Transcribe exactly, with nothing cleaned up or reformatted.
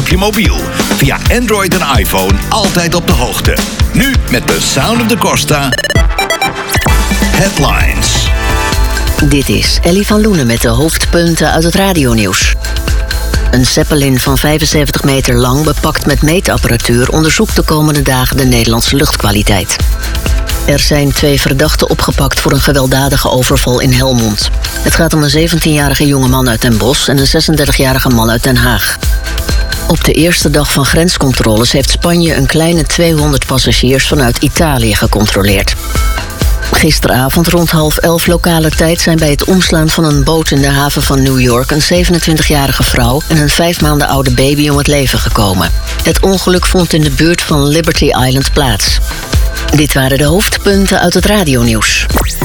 op je mobiel. Via Android en iPhone altijd op de hoogte. Nu met de Sound of the Costa Headlines. Dit is Ellie van Loenen met de hoofdpunten uit het radionieuws. Een Zeppelin van vijfenzeventig meter lang, bepakt met meetapparatuur, onderzoekt de komende dagen de Nederlandse luchtkwaliteit. Er zijn twee verdachten opgepakt voor een gewelddadige overval in Helmond. Het gaat om een zeventienjarige jongeman uit Den Bosch en een zesendertigjarige man uit Den Haag. Op de eerste dag van grenscontroles heeft Spanje een kleine tweehonderd passagiers vanuit Italië gecontroleerd. Gisteravond rond half elf lokale tijd zijn bij het omslaan van een boot in de haven van New York een zevenentwintigjarige vrouw en een vijf maanden oude baby om het leven gekomen. Het ongeluk vond in de buurt van Liberty Island plaats. Dit waren de hoofdpunten uit het radionieuws.